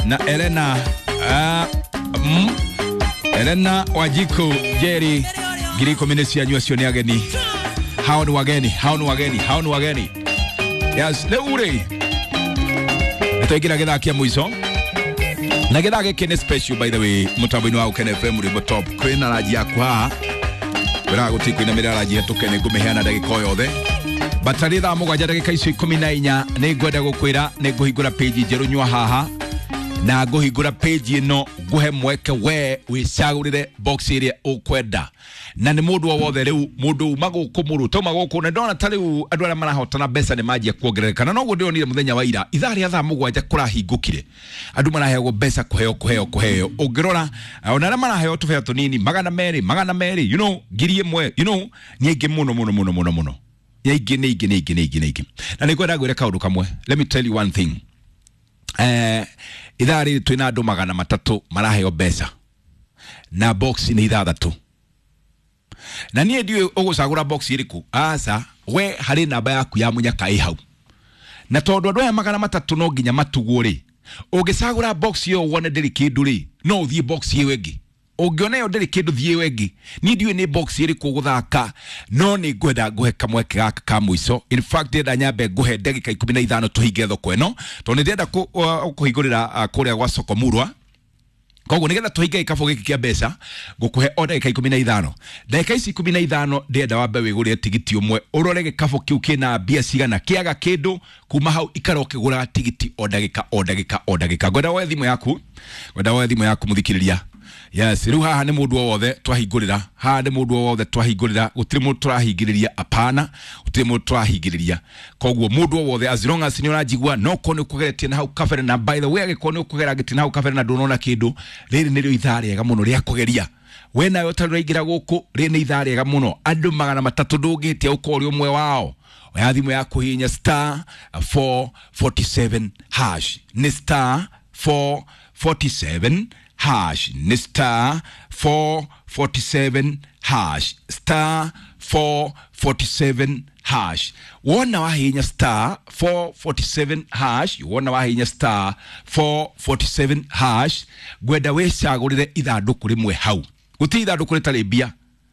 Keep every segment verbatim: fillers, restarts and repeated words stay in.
na Elena uh, mm, Elena Wajiko Jerry Giriko Minesi anywa sioni ageni. Hao ni wageni, hao ni wageni, hao ni wageni. Yes, le ure. Nitoigira githa kia muiso. Na githa gikene special by the way. Mutambo ino wa Ukene F M ribo top. Kwina raji yakwa. Wira guti kwina mira raji yatukene gumeheana ndagika yothe. Batari tha mugwanja ndagika icio ikumi na inya ni ngwenda gukwira ni nguhingura page njeru nywa haha. Na nguhingura page ino guhe mweke we wicagurire box area ukwenda. Na ni mundu wothe riu mundu maguku muruto maguku na ndona ta riu andu ara marahotana mbeca ni majia kuongerereka na noguo ndionire muthenya wa ira ithari atha mugwanja kurahingukire andu marahego mbeca kuheo kuheo kuheo ungirora ona ara maraheo tubea tunini magana meri magana meri you know ngiri imwe you know ni ingi muno muno muno muno muno ni ingi ni ingi ni ingi ni ingi ni ingi na ni kwenda gwira kaundu kamwe. Let me tell you one thing. Eh ithari twina andu magana matatu maraheo mbeca na box ni ithathatu. Na niye ndiwe ugusagura box iriku asa we hari namba yaku ya munyaka i hau na tondu andu aya magana matatu no nginya matuguri ugisagura box yo wone ndiri kindu ri no uthie box iyo engi ungiona yo ndiri kindu thie engi ni ndiwe ni box iriku guthaka no ni ngwenda nguhe kamweke gaka ka muico. In fact ndenda nyambe nguhe ndagika ikumi na ithano tuhinge thoko eno tondu ndenda kuhingurira kuria gwa soko murwa. Koguo nigetha tuhinge ikabu giki kia mbeca ngukuhe o ndagika ikumi na ithano. Ndagika ici ikumi na ithano ndenda wambe wigure tigiti umwe urore gikabu kiu kina mbia cigana kiaga kindu kuma hau ikara ukigura tigiti o ndagika o ndagika o ndagika. Ngwenda woe thimu yaku ngwenda woe thimu yaku muthikiriria. Yes, riu haha ni mundu wothe twahingurira haha ni mundu wothe twahingurira gutiri mundu turahingiriria apana gutiri mundu turahingiriria. Koguo mundu wothe as long as ni urajigwa no kone ukugeretie na hau kafere na by the way agikone ukugera giti na hau kafere na ndonona kindu riri nirio ithari ega muno ria kugeria we nayo taraigira guku riri ni ithari ega muno andu magana matatu ndungitie ukori umwe wao oya thimu yaku hinya star four forty seven hash ni star four forty seven hash ni star four forty seven hash star four forty seven hash wona wahinya star four forty seven hash wona wahinya star four forty seven hash gwenda wecagurire ithanduku rimwe hau guti ithanduku ritari bia.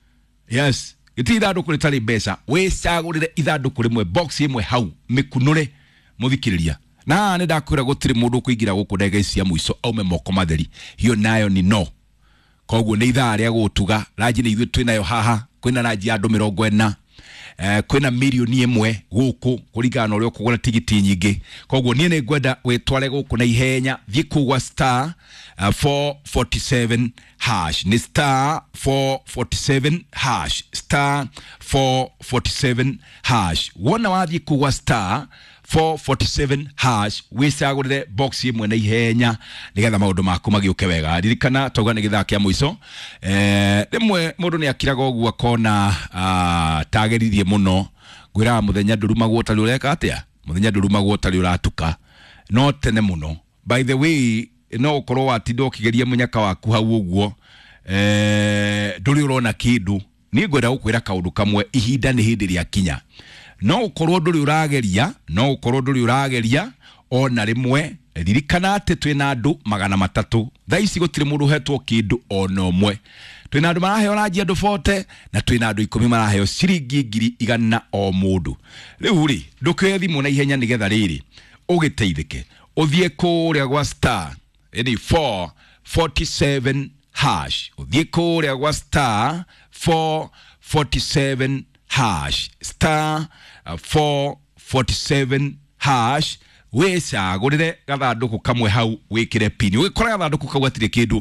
Yes, guti ithanduku ritari mbeca wecagurire ithanduku rimwe box imwe hau mikunure muthikiriria. Na nenda kwira gutiri mundu kuingira guku ndege cia muico aume moko matheri hiyo nayo ni no. Koguo ni ithaa ria gutuga raji ni ithu twinayo haha kwina raji ya andu mirongo ina eh kwina milioni imwe guku kuringana uria ukugura tigiti nyingi. Koguo nie ni ngwenda wetware guku na ihenya thie kugwa star uh, four forty seven hash ni star four forty seven hash star four forty seven hash wona wathie kugwa star four forty seven hash wicagurire box imwe na ihenya nigetha maundu maku magiuke wega. Ririkana tauga ni githaa kia muico eh rimwe mundu ni akiraga oguo akona uh, tageririe muno gwira muthenya nduruma gwotari ureka atia muthenya nduruma gwotari uratuka no tene muno. By the way no ukorwo atindo kigeria munyaka waku hau uguo eh nduri urona kindu ni ngwenda gukwira kaundu kamwe ihinda ni hindi ria kinya no ukorwo nduri urageria no ukorwo nduri urageria ona rimwe ririkana ati twina andu magana matatu thaici gutire mundu hetwo kindu ona umwe twina andu maraheo raji andu forty na twina andu ikumi maraheo ciringi ngiri igana o mundu. Riu ri nduke thimu na ihenya nigetha riri ugiteithike uthie kuria gwa star any four forty seven hash uthie kuria gwa star four forty seven hash star uh, four forty seven hash wecagurire gathanduku kamwe hau wikire pini wikora gathanduku kau atire kindu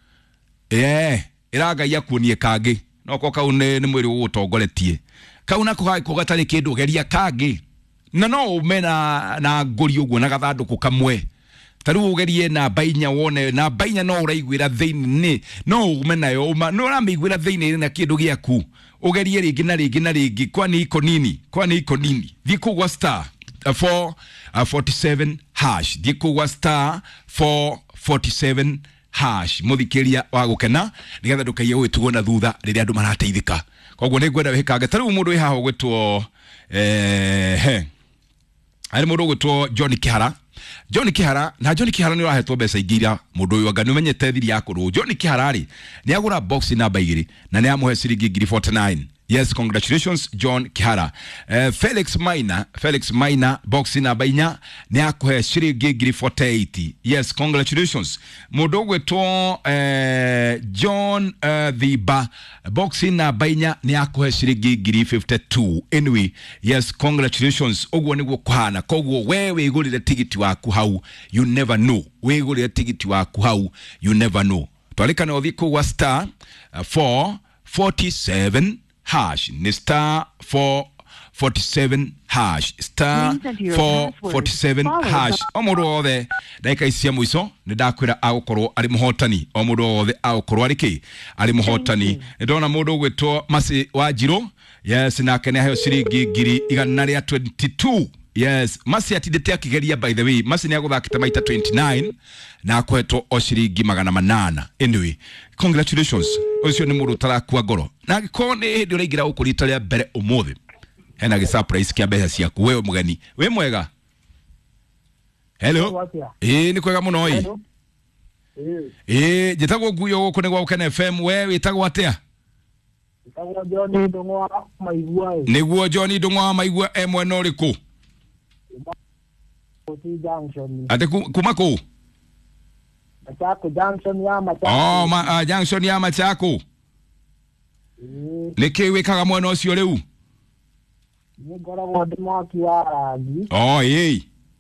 eh iraga kuonie kangi no ko kau ni mwiri ugutongoretie kau nako hai ko gatari kindu geria kangi na no umena na ngori uguo na gathanduku kamwe taru ugerie na bainya wone na bainya no uraigwira thiini no umena yo no ramigwira thiini na kindu giaku ugerie ringi na ringi na ringi kwani iko nini kwani iko nini thikugwa star four forty seven hash thikugwa star four forty seven hash muthikiria wa gukena nigetha ndukaye gwitugo na thutha riria andu marateithika. Koguo ni ngwenda wihikanga taru mundu wi haho gwitwo eh he ari mundu gwitwo John Kihara John Kihara na John Kihara ni rahetwo mbeca ingira mundu uyu anga nimenyete thiri yakuru. John Kihara ri ni agura box namba igiri na ni amuhe ciringi ngiri forty-nine. Yes, congratulations John Kihara. Uh, Felix Maina, Felix Maina box namba inya ni akuhe ciringi ngiri forty-eight. Yes, congratulations. Mundu gwetwo uh, John uh, Thiba box namba inya ni akuhe ciringi ngiri fifty-two. Anyway, yes, congratulations. Ogwo niguo kuhana. Kogwo wewe igurire tigiti waku hau, you never know. Wewe igurire tigiti waku hau, you never know. Twalika na othiko wa star uh, four forty-seven hash ni star four forty-seven hash star four forty-seven hash. Omudu othe daika isia mwiso ni dakwira agukorwo ari muhotani. Omudu othe agukorwo ari ki ari muhotani. Ndona mudu gwetwo Masi wa Jiro. Yes, na kene hayo ciringi ngiri igana ria twenty-two. Yes, Masi atidete akigeria by the way. Masi ni aguthakite maita twenty-nine na kwetwo o ciringi magana manana. Anyway, congratulations. Ucio ni mudu tarakua ngoro. Na giko ni hindi uraingira ukurita ria mbere umuthi. Hena gi surprise kia mbeca ciaku wewe mugeni. We mwega? Hello. Eh, ni kwega muno oi. Eh. Eh, jitagwo guyo guku ni gwa Ukene F M. We witagwo atia? Witagwo John Ndungwa Maigua. Niguo John Ndungwa Maigua e mwena uriku? Junction. Ate kuma ku? Machako Junction ya Machako. Oh, ma, uh, Junction ya Machako. Mm. Niki wikaga mwena ucio riu? Ni ngoragwo ndi mwaki wa rangi. Oh, yei.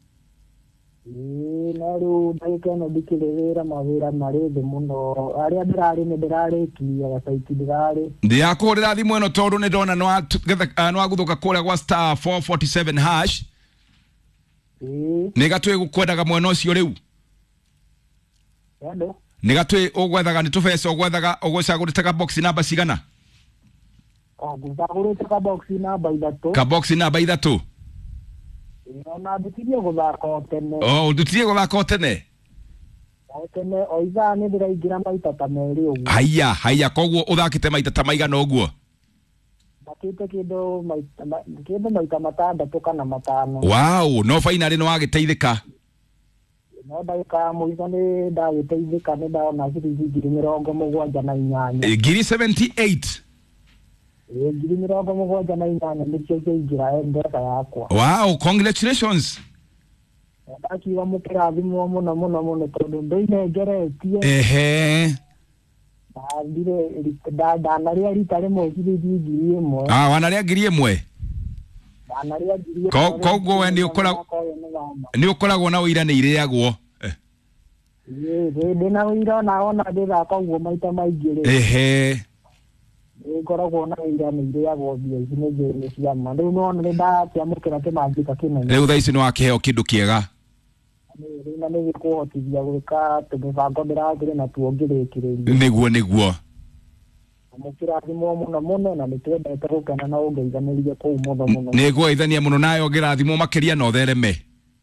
Eh, na riu ndagika no ndikirira mawira mari thi muno. Aria ndirari ni ndirarikia gacaiti ndirari. Ndi yakurira thimu eno tondu ni ndona no no aguthuka kuria gwa star four forty-seven hash. Eh. Ni gatwe gukwendaga mwena ucio riu? Endo. Ni gatwe ugwethaga ni tubesa ugwethaga ugucaguritaga box namba cigana? Oh, gutagurite ka box namba ithatu. Ka box namba ithatu. Na ndutirie guthaka tene. Oh, ndutirie guthaka tene. Tene oiza ni ndiraingira maita ta meri uguo. Haya, haya kogwo uthakite maita ta maigana uguo? Bakite kido maita kido maita matandatu kana matano. Wow, no finally no agiteithika. No ndagika muiza ni ndagiteithika ni ndaona ciringi ngiri mirongo mugwanja na inyanya. Ngiri seventy-eight. Eh, ngiri mirongo mugwanja na inyanya nicio ciingira mpesa yakwa. Wow, congratulations. Ndakiwa mukirathimo muno muno muno tondu ndinengeretie. Ehe. Ndire ndanaria rita rimwe ciringi ngiri imwe. Ah, wanaria ngiri imwe? Ndanaria ngiri. Kogwo we ni ukora ni ukoragwo na uira ni ireagwo. Eh, ndina uira na ona ndithaka uguo maita maingi ri. Ehe. Ngoragwo na uira ni ireagwo bia ici ni njeri cia ma. Riu no ni ndakiamukira kimanjika kinene. Riu thaa ici no akiheo kindu kiega. Na ni kuhotithia gwika tumibango ndirathire na tuongirikiriria. Niguo niguo. Mukirathimo muno muno na nitwendete gukena na ungeithanirie kuu muno muno. Niguoithania muno nayo ngirathimo makiria no thereme.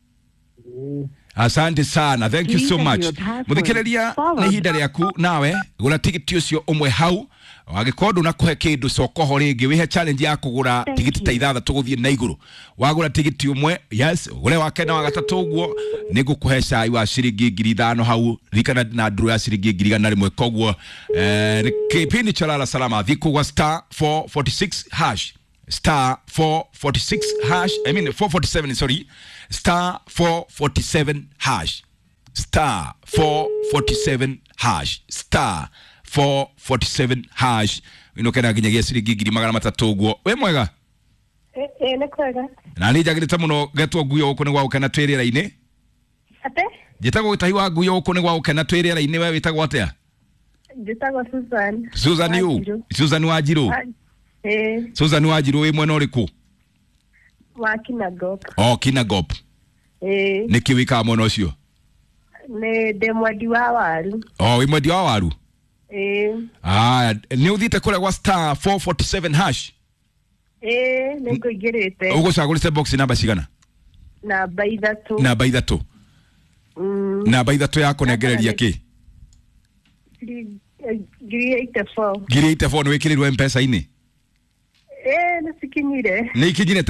Asante sana, thank you so much. Muthikiriria ni hinda riaku nawe gura tigiti ucio umwe hau wagikorwo na kuhe kindu cokoho ringi wihe challenge ya kugura tigiti ta ithathatũ guthie na iguru. Wagura tigiti umwe, yes, ule wa kena wa gatatu uguo nigukuhe cai wa ciringi ngiri ithano hau rikana na nduru ya ciringi ngiri igana rimwe. Kogwo eh kipindi cha lala salama thiku wa star four forty-six hash star four forty-six hash I mean four forty-seven sorry star four forty-seven hash star four forty-seven hash star four forty-seven hash inokena ginyagia ciringi ngiri magana matatu uguo. We mwega? Eh eh ne kwega. Na ni jagirita muno getwo guyo guku ni gwa ukena twirira ine. Ate? Jitagwo gitahi wa guyo guku ni gwa ukena twirira ine. We witagwo atia? Jitagwo Susan. Susan yu. Susan wa Jiro. Eh. Susan wa Jiro we mwena uriku? Wa Kinagop. Oh, Kinagop. Eh. Niki wika mwena ucio? Ne demwadi wa waru. Oh, we mwadi wa waru. Eh. Ah, ni uthite kule gwa star four forty-seven hash. Eh, niko igirite. Ugo cagurite box namba cigana? Namba ithatu. Namba ithatu. Mm. Namba ithatu yako negereria ki? Ngiri eighty-four. Ngiri eighty-four ni wikirirwo M-Pesa ini? Eh, nisikinyire. Ni ikinyire tene?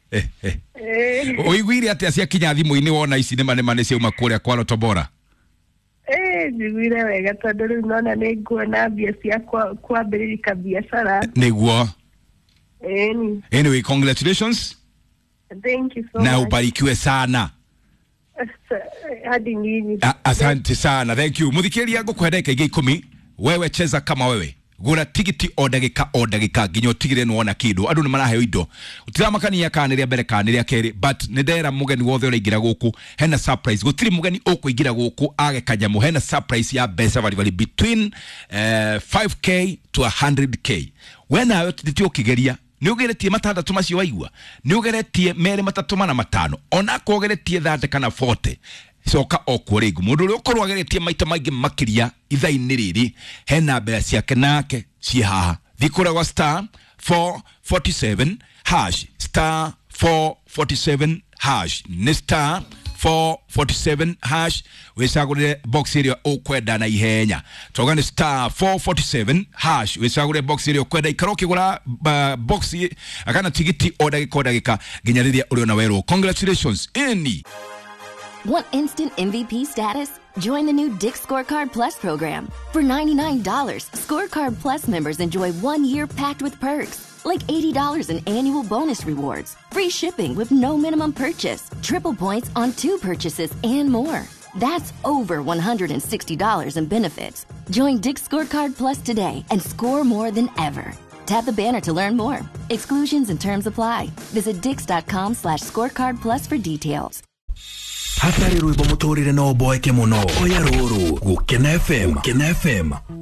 eh eh Eh. Oiguire ati acia kinya thimu-ini wona ici nĩ manema nĩ ciauma kũrĩa kwa Lotobora. Eh, njiguire wega tondũ rĩu nona nĩ nguona mbia cia kwambĩrĩria biacara. Nĩguo. Eh. Anyway, congratulations. Thank you so Na much. ubarikiwe sana. Hadi nyinyi. Asante sana. Thank you. Muthikiria ngukwenda ikaige ikumi. Wewe cheza kama wewe. Gura tigiti o ndagika o ndagika nginya utigire nuona kindu. Andu ni maraheo indo. Utiramakania kaniria mbere kaniria keri, but nidera mugeni wothe uraingira guku hena surprise. Gutiri mugeni ukuingira guku age kanyamu hena surprise ya besa bali bali between uh, five K to one hundred K. Wena yo titio kigeria ni ugeretie matandatu macio waigua ni ugeretie mere matatu mana matano ona ko ugeretie thate kana forty soka okurigu mundu uri ukorwa ageretie maita maingi makiria ithaini riri hena mbea ciake nake ci haha thikura wa star four forty-seven hash star four forty-seven hash ni star four forty-seven hash wesagure box area okwenda na ihenya togane star four forty-seven hash wesagure box area okwenda ikaroki gura uh, box akana tigiti oda gikoda gika ginyariria uri na wero. Congratulations any. Want instant M V P status? Join the new Dick's Scorecard Plus program. For ninety-nine dollars, Scorecard Plus members enjoy one year packed with perks, like eighty dollars in annual bonus rewards, free shipping with no minimum purchase, triple points on two purchases, and more. That's over one hundred sixty dollars in benefits. Join Dick's Scorecard Plus today and score more than ever. Tap the banner to learn more. Exclusions and terms apply. Visit dix.com slash scorecard plus for details. Hatari rwĩmbo mũtũrĩre no boeke mũno. Oya rũrũ, Gũkena F M, Gũkena F M.